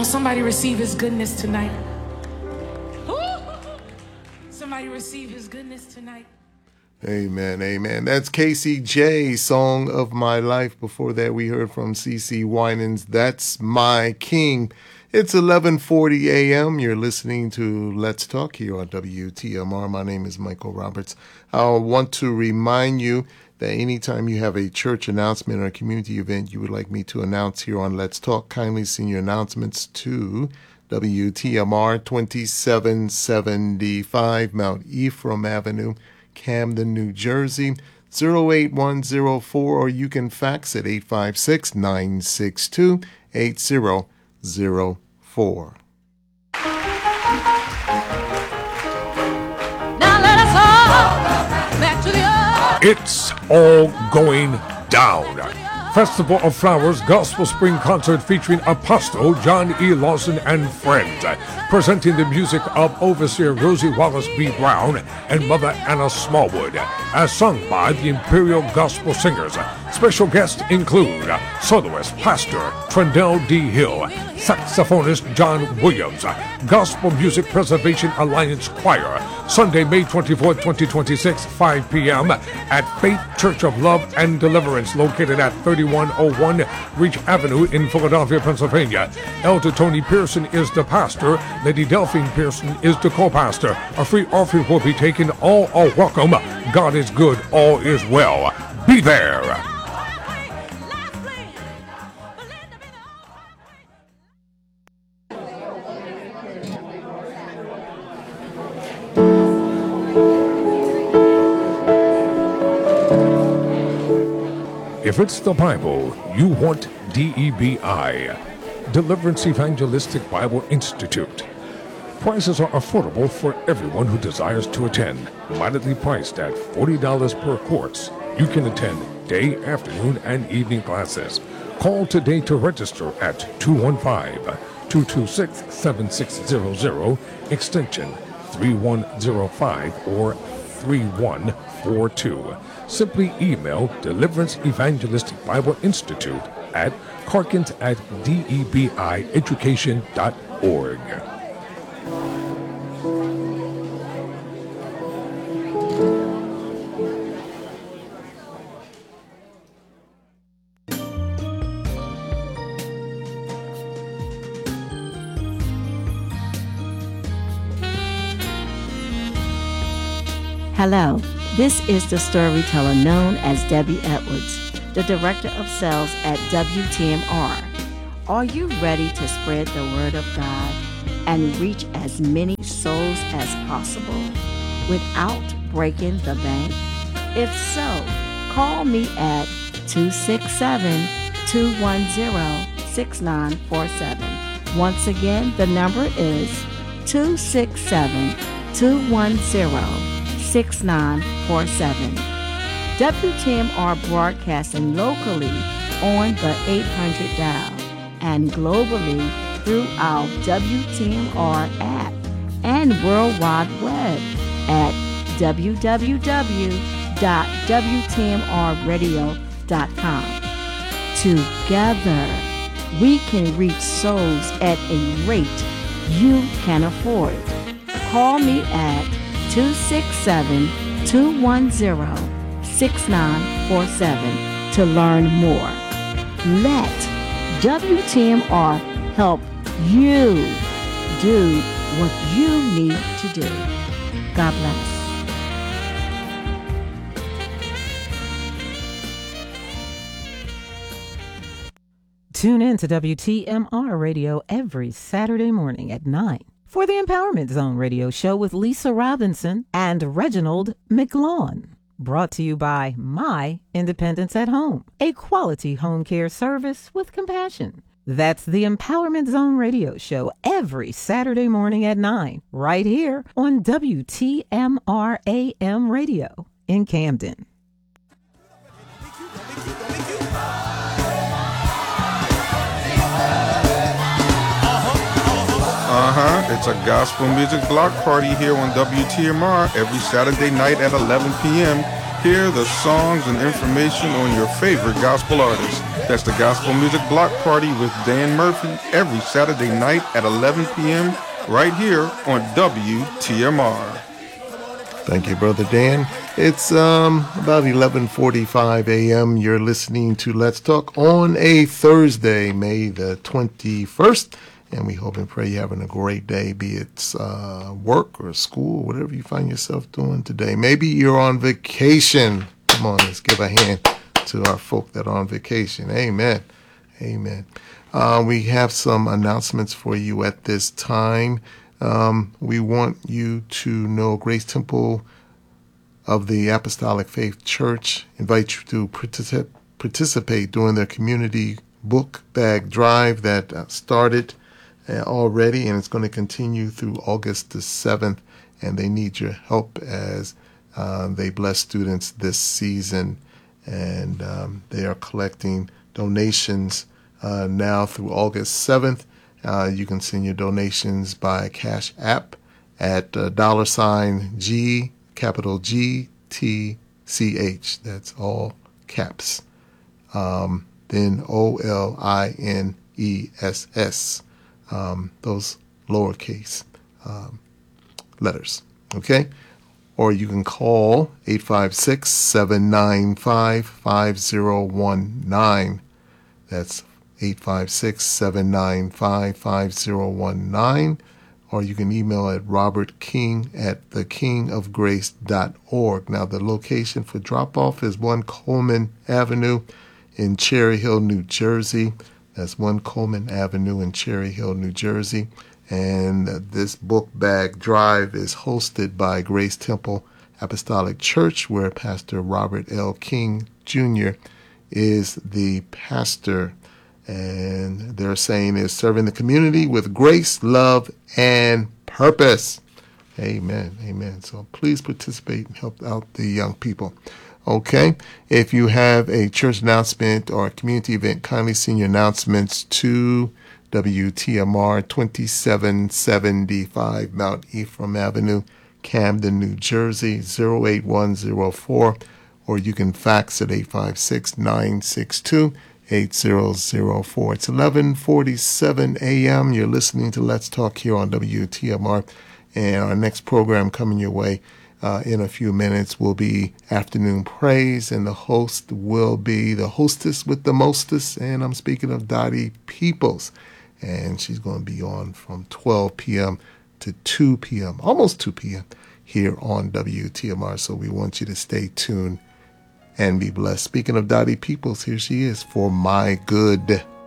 on, somebody receive his goodness tonight. Somebody receive his goodness tonight. Amen, amen. That's Casey J, Song of My Life. Before that, we heard from CeCe Winans, That's My King. It's 11:40 a.m. You're listening to Let's Talk here on WTMR. My name is Michael Roberts. I want to remind you that anytime you have a church announcement or a community event you would like me to announce here on Let's Talk, kindly send your announcements to WTMR 2775 Mount Ephraim Avenue, Camden, New Jersey, 08104, or you can fax at 856-962-8004. Now let us all back to the earth. It's all going down. Festival of Flowers Gospel Spring Concert featuring Apostle John E. Lawson and friends, presenting the music of Overseer Rosie Wallace B. Brown and Mother Anna Smallwood, as sung by the Imperial Gospel Singers. Special guests include soloist Pastor Trendell D. Hill, saxophonist John Williams, Gospel Music Preservation Alliance Choir, Sunday, May 24, 2026, 5 p.m. at Faith Church of Love and Deliverance, located at 3101 Reach Avenue in Philadelphia, Pennsylvania. Elder Tony Pearson is the pastor. Lady Delphine Pearson is the co-pastor. A free offering will be taken. All are welcome. God is good. All is well. Be there. If it's the Bible, you want DEBI, Deliverance Evangelistic Bible Institute. Prices are affordable for everyone who desires to attend. Moderately priced at $40 per course. You can attend day, afternoon, and evening classes. Call today to register at 215-226-7600, extension 3105 or 3142. Simply email Deliverance Evangelistic Bible Institute at Carkins@debiEducation.org. Hello, this is the storyteller known as Debbie Edwards, the Director of Sales at WTMR. Are you ready to spread the Word of God and reach as many souls as possible without breaking the bank? If so, call me at 267-210-6947. Once again, the number is 267-210-6947. WTMR broadcasting locally on the 800 dial and globally through our WTMR app and World Wide Web at www.wtmrradio.com. Together, we can reach souls at a rate you can afford. Call me at 267-210-6947 to learn more. Let WTMR help you do what you need to do. God bless. Tune in to WTMR Radio every Saturday morning at 9 for the Empowerment Zone radio show with Lisa Robinson and Reginald McLawn. Brought to you by My Independence at Home, a quality home care service with compassion. That's the Empowerment Zone radio show every Saturday morning at 9, right here on WTMR AM radio in Camden. It's a gospel music block party here on WTMR every Saturday night at 11 p.m. Hear the songs and information on your favorite gospel artists. That's the Gospel Music Block Party with Dan Murphy every Saturday night at 11 p.m. right here on WTMR. Thank you, Brother Dan. It's about 11:45 a.m. You're listening to Let's Talk on a Thursday, May the 21st. And we hope and pray you're having a great day, be it work or school, whatever you find yourself doing today. Maybe you're on vacation. Come on, let's give a hand to our folk that are on vacation. Amen. Amen. We have some announcements for you at this time. We want you to know Grace Temple of the Apostolic Faith Church invite you to participate during their community book bag drive that started already, and it's going to continue through August the 7th, and they need your help as they bless students this season, and they are collecting donations now through August 7th. You can send your donations by Cash App at $G, capital GTCH. That's all caps. Then OLINESS. Those lowercase letters. Okay? Or you can call 856-795-5019. That's 856-795-5019. Or you can email at robertking@thekingofgrace.org. Now, the location for drop-off is 1 Coleman Avenue in Cherry Hill, New Jersey. That's 1 Coleman Avenue in Cherry Hill, New Jersey. And this book bag drive is hosted by Grace Temple Apostolic Church, where Pastor Robert L. King, Jr. is the pastor. And their saying is serving the community with grace, love, and purpose. Amen. Amen. So please participate and help out the young people. Okay. If you have a church announcement or a community event, kindly send your announcements to WTMR 2775 Mount Ephraim Avenue, Camden, New Jersey 08104, or you can fax at 856-962-8004. It's 11:47 a.m. You're listening to Let's Talk here on WTMR, and our next program coming your way in a few minutes will be Afternoon Praise, and the host will be the hostess with the mostest, and I'm speaking of Dottie Peoples, and she's going to be on from 12 p.m. to 2 p.m., almost 2 p.m. here on WTMR, so we want you to stay tuned and be blessed. Speaking of Dottie Peoples, here she is, For My Good.